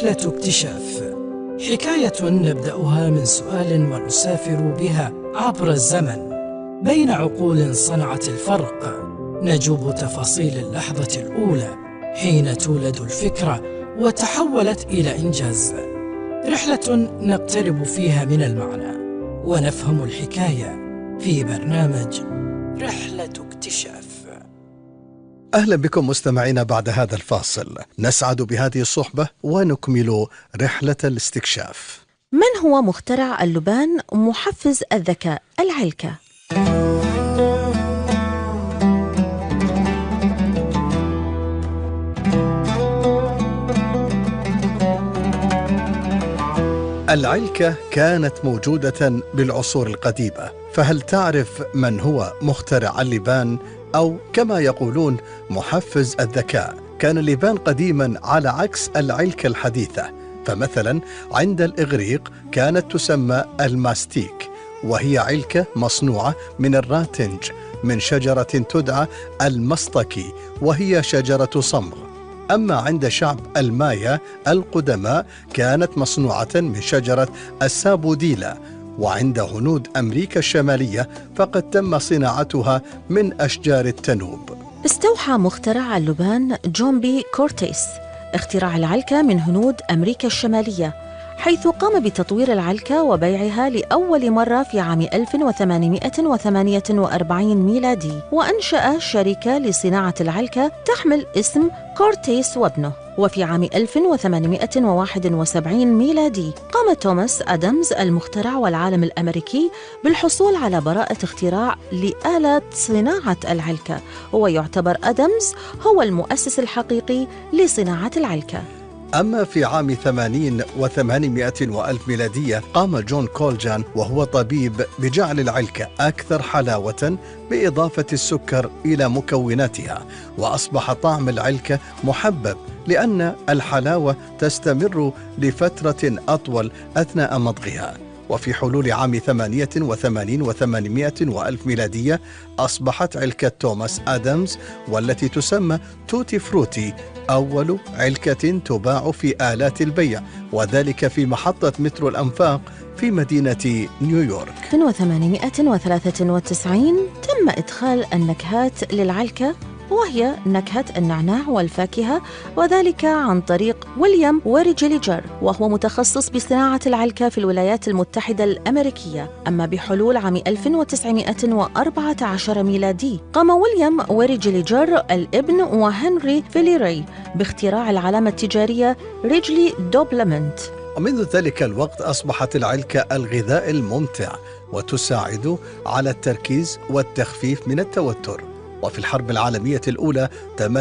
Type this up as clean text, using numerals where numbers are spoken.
رحلة اكتشاف، حكاية نبدأها من سؤال ونسافر بها عبر الزمن بين عقول صنعت الفرق، نجوب تفاصيل اللحظة الأولى حين تولد الفكرة وتحولت إلى إنجاز. رحلة نقترب فيها من المعنى ونفهم الحكاية في برنامج رحلة اكتشاف. أهلا بكم مستمعينا بعد هذا الفاصل، نسعد بهذه الصحبة ونكمل رحلة الاستكشاف. من هو مخترع اللبان محفز الذكاء العلكة؟ العلكة كانت موجودة بالعصور القديمة، فهل تعرف من هو مخترع اللبان أو كما يقولون محفز الذكاء؟ كان اللبان قديما على عكس العلكة الحديثة، فمثلا عند الإغريق كانت تسمى الماستيك، وهي علكة مصنوعة من الراتنج من شجرة تدعى المسطكي، وهي شجرة صمغ. أما عند شعب المايا القدماء كانت مصنوعة من شجرة السابوديلا، وعند هنود أمريكا الشمالية فقد تم صناعتها من أشجار التنوب. استوحى مخترع اللبان جون بي كورتيس اختراع العلكة من هنود أمريكا الشمالية، حيث قام بتطوير العلكة وبيعها لأول مرة في عام 1848 ميلادي، وأنشأ شركة لصناعة العلكة تحمل اسم كورتيس وابنه. وفي عام 1871 ميلادي قام توماس آدمز المخترع والعالم الأمريكي بالحصول على براءة اختراع لآلة صناعة العلكة، ويعتبر آدمز هو المؤسس الحقيقي لصناعة العلكة. أما في عام 80 و800 وألف ميلادية قام جون كولجان وهو طبيب بجعل العلكة أكثر حلاوة بإضافة السكر إلى مكوناتها، وأصبح طعم العلكة محبب لأن الحلاوة تستمر لفترة أطول أثناء مضغها. وفي حلول عام 88 و800 وألف ميلادية أصبحت علكة توماس آدمز والتي تسمى توتي فروتي أول علكة تباع في آلات البيع، وذلك في محطة مترو الأنفاق في مدينة نيويورك. في 1893 تم إدخال النكهات للعلكة، وهي نكهة النعناع والفاكهة، وذلك عن طريق ويليام ويرجليجر، وهو متخصص بصناعة العلكة في الولايات المتحدة الأمريكية. أما بحلول عام 1914 ميلادي قام ويليام ويرجليجر الابن وهنري فيليري باختراع العلامة التجارية ريجلي دوبلمنت. ومنذ ذلك الوقت أصبحت العلكة الغذاء الممتع وتساعد على التركيز والتخفيف من التوتر. وفي الحرب العالمية الأولى تم